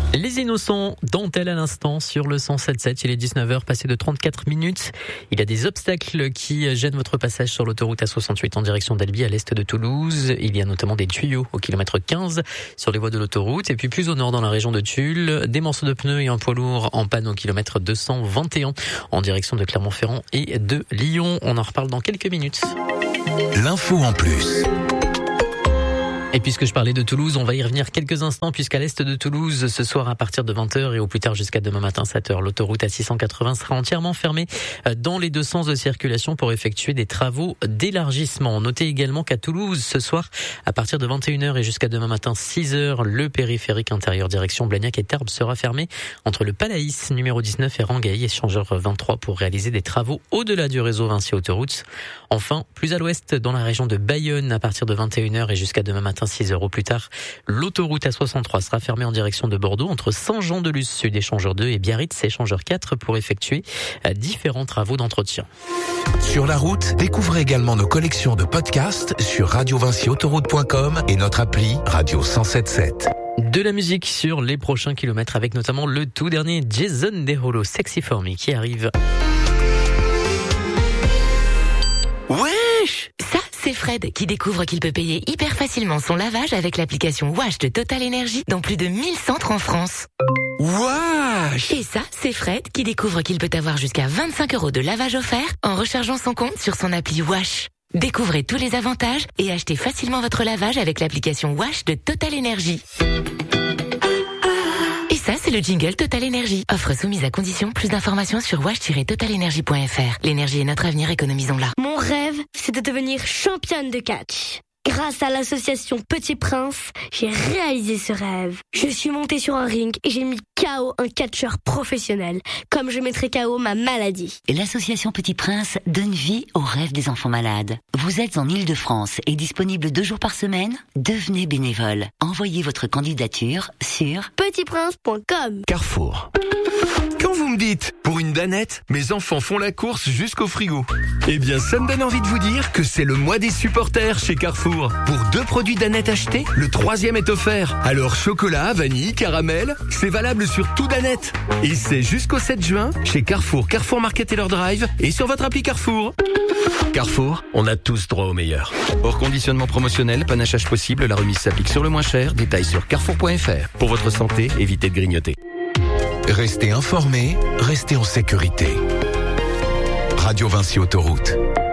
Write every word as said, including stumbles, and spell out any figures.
Les Innocents, dentelle à l'instant sur le cent sept sept. Il est dix-neuf heures, passé de trente-quatre minutes. Il y a des obstacles qui gênent votre passage sur l'autoroute A soixante-huit en direction d'Albi à l'est de Toulouse. Il y a notamment des tuyaux au kilomètre quinze sur les voies de l'autoroute. Et puis plus au nord dans la région de Tulle, des morceaux de pneus et un poids lourd en panne au kilomètre deux cent vingt et un en direction de Clermont-Ferrand et de Lyon. On en reparle dans quelques minutes. L'info en plus. Et puisque je parlais de Toulouse, on va y revenir quelques instants puisqu'à l'est de Toulouse, ce soir à partir de vingt heures et au plus tard jusqu'à demain matin sept heures, l'autoroute A six cent quatre-vingts sera entièrement fermée dans les deux sens de circulation pour effectuer des travaux d'élargissement. Notez également qu'à Toulouse, ce soir, à partir de vingt et une heures et jusqu'à demain matin six heures, le périphérique intérieur direction Blagnac et Tarbes sera fermé entre le Palaïs numéro dix-neuf et Rangueil, échangeur vingt-trois pour réaliser des travaux au-delà du réseau Vinci Autoroute. Enfin, plus à l'ouest, dans la région de Bayonne, à partir de vingt et une heures et jusqu'à demain matin six heures au plus tard, l'autoroute A soixante-trois sera fermée en direction de Bordeaux entre Saint-Jean-de-Luz Sud, échangeur deux, et Biarritz, échangeur quatre pour effectuer différents travaux d'entretien. Sur la route, découvrez également nos collections de podcasts sur radio vinci autoroute point com et notre appli Radio cent sept sept. De la musique sur les prochains kilomètres avec notamment le tout dernier Jason Derulo, Sexy For Me, qui arrive. Wesh! Ça, c'est Fred qui découvre qu'il peut payer hyper facilement son lavage avec l'application Wash de Total Energy dans plus de mille centres en France. Wesh! Et ça, c'est Fred qui découvre qu'il peut avoir jusqu'à vingt-cinq euros de lavage offert en rechargeant son compte sur son appli Wash. Découvrez tous les avantages et achetez facilement votre lavage avec l'application Wash de Total Energy. Et ça, c'est le jingle Total Energy. Offre soumise à condition. Plus d'informations sur wash tiret total energy point f r. L'énergie est notre avenir, économisons-la. Mon rêve, c'est de devenir championne de catch. Grâce à l'association Petit Prince, j'ai réalisé ce rêve. Je suis montée sur un ring et j'ai mis K O un catcheur professionnel, comme je mettrai K O ma maladie. L'association Petit Prince donne vie aux rêves des enfants malades. Vous êtes en Île-de-France et disponible deux jours par semaine? Devenez bénévole. Envoyez votre candidature sur petit prince point com. Carrefour. Quand vous me dites, pour une danette, mes enfants font la course jusqu'au frigo. Eh bien, ça me donne envie de vous dire que c'est le mois des supporters chez Carrefour. Pour deux produits danette achetés, le troisième est offert. Alors, chocolat, vanille, caramel, c'est valable sur tout danette. Et c'est jusqu'au sept juin chez Carrefour, Carrefour Market et leur Drive et sur votre appli Carrefour. Carrefour, on a tous droit au meilleur. Hors conditionnement promotionnel, panachage possible, la remise s'applique sur le moins cher. Détails sur carrefour point f r. Pour votre santé, évitez de grignoter. Restez informés, restez en sécurité. Radio Vinci Autoroute.